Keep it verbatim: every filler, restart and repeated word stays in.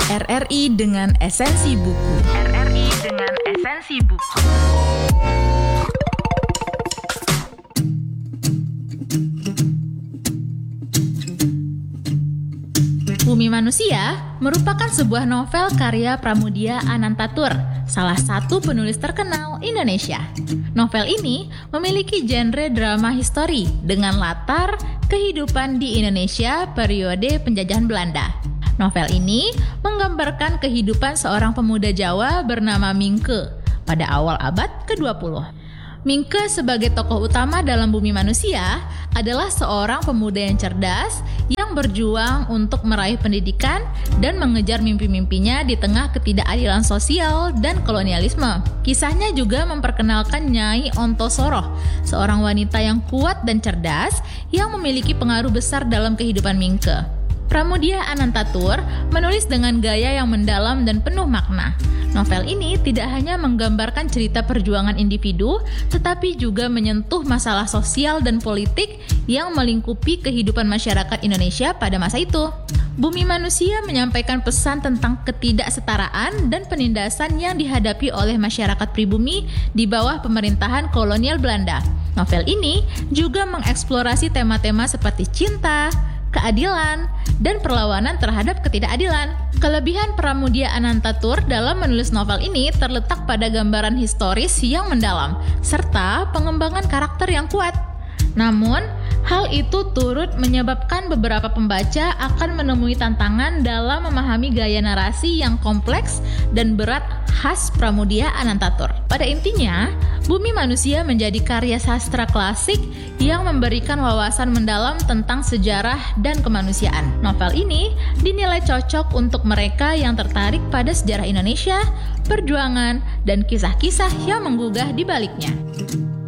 R R I dengan esensi buku. R R I dengan esensi buku. Bumi Manusia merupakan sebuah novel karya Pramoedya Anantatur, salah satu penulis terkenal Indonesia. Novel ini memiliki genre drama histori dengan latar kehidupan di Indonesia periode penjajahan Belanda. Novel ini menggambarkan kehidupan seorang pemuda Jawa bernama Mingke pada awal abad kedua puluh. Mingke sebagai tokoh utama dalam Bumi Manusia adalah seorang pemuda yang cerdas yang berjuang untuk meraih pendidikan dan mengejar mimpi-mimpinya di tengah ketidakadilan sosial dan kolonialisme. Kisahnya juga memperkenalkan Nyai Ontosoroh, seorang wanita yang kuat dan cerdas yang memiliki pengaruh besar dalam kehidupan Mingke. Pramoedya Anantatur menulis dengan gaya yang mendalam dan penuh makna. Novel ini tidak hanya menggambarkan cerita perjuangan individu, tetapi juga menyentuh masalah sosial dan politik yang melingkupi kehidupan masyarakat Indonesia pada masa itu. Bumi Manusia menyampaikan pesan tentang ketidaksetaraan dan penindasan yang dihadapi oleh masyarakat pribumi di bawah pemerintahan kolonial Belanda. Novel ini juga mengeksplorasi tema-tema seperti cinta, keadilan, dan perlawanan terhadap ketidakadilan. Kelebihan Pramoedya Anantatur dalam menulis novel ini terletak pada gambaran historis yang mendalam, serta pengembangan karakter yang kuat. Namun, hal itu turut menyebabkan beberapa pembaca akan menemui tantangan dalam memahami gaya narasi yang kompleks dan berat khas Pramoedya Anantatur. Pada intinya, Bumi Manusia menjadi karya sastra klasik yang memberikan wawasan mendalam tentang sejarah dan kemanusiaan. Novel ini dinilai cocok untuk mereka yang tertarik pada sejarah Indonesia, perjuangan, dan kisah-kisah yang menggugah di baliknya.